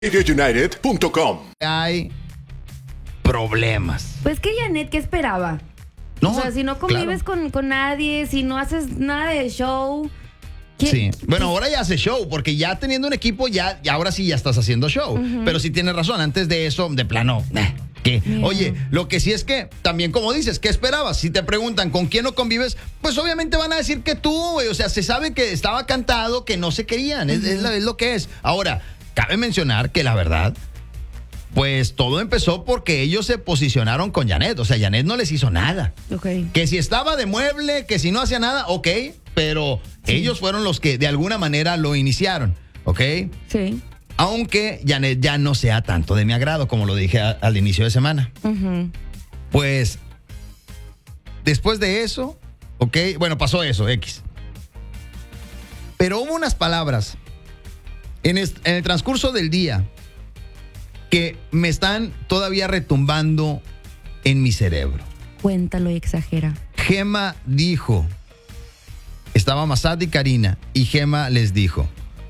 RadioUnited.com. Hay problemas. Pues que Janet, ¿qué esperaba? No, o sea, si no convives con nadie, si no haces nada de show. Sí. Bueno, ahora ya hace show, porque ya teniendo un equipo, ya ahora sí ya estás haciendo show. Pero sí tienes razón, antes de eso, de plano, ¿qué? Oye, lo que sí es que, también como dices, ¿qué esperabas? Si te preguntan con quién no convives, pues obviamente van a decir que tú, güey. O sea, se sabe que estaba cantado, que no se querían, es lo que es. Ahora, cabe mencionar que la verdad, pues todo empezó porque ellos se posicionaron con Janet. O sea, Janet no les hizo nada. Ok. Que si estaba de mueble, que si no hacía nada, ok, pero ellos fueron los que de alguna manera lo iniciaron, ¿ok? Sí. Aunque Janet ya no sea tanto de mi agrado, como lo dije al inicio de semana. Pues, después de eso, ok, bueno, pasó eso, X. Pero hubo unas palabras en el transcurso del día que me están todavía retumbando en mi cerebro. Cuéntalo y exagera. Gema dijo, estaba Massad y Karina, y Gema les dijo,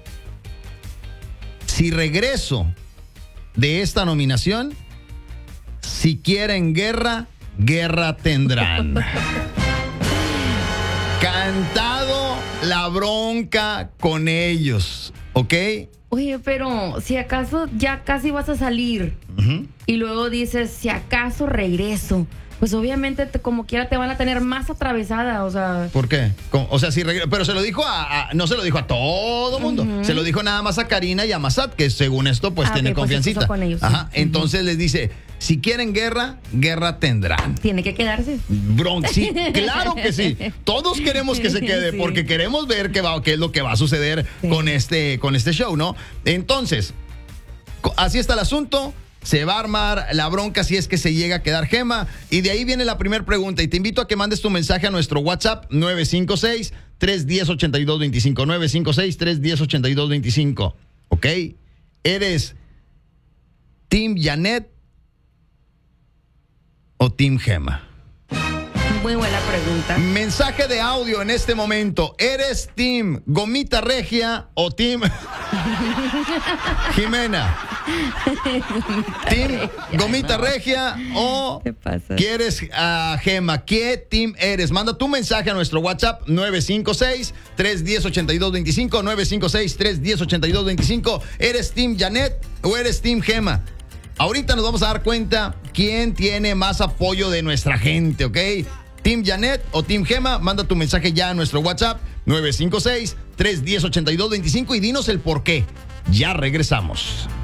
si regreso de esta nominación, si quieren guerra, guerra tendrán. Cantado la bronca con ellos, ¿ok? Oye, pero si acaso ya casi vas a salir y luego dices, si acaso regreso, pues obviamente como quiera te van a tener más atravesada, o sea. ¿Por qué? O sea, pero se lo dijo no se lo dijo a todo mundo, se lo dijo nada más a Karina y a Massad, que según esto pues tiene confiancita. Con ellos, ajá, entonces les dice, si quieren guerra, guerra tendrán. Tiene que quedarse. Sí, claro que sí. Todos queremos que se quede, porque queremos ver qué es lo que va a suceder con este show, ¿no? Entonces, así está el asunto. Se va a armar la bronca si es que se llega a quedar Gema. Y de ahí viene la primera pregunta. Y te invito a que mandes tu mensaje a nuestro WhatsApp 956-310-8225. 956-310-8225. ¿Ok? ¿Eres Team Janet o Team Gema? Muy buena pregunta. Mensaje de audio en este momento. ¿Eres Team Gomita Regia o Team Jimena? ¿Team Gomita Regia o quieres a Gema? ¿Qué team eres? Manda tu mensaje a nuestro WhatsApp 956-310-8225. 956-310-8225. ¿Eres Team Janet o eres Team Gema? Ahorita nos vamos a dar cuenta quién tiene más apoyo de nuestra gente, ¿ok? ¿Team Janet o Team Gema? Manda tu mensaje ya a nuestro WhatsApp 956-310-8225 y dinos el por qué. Ya regresamos.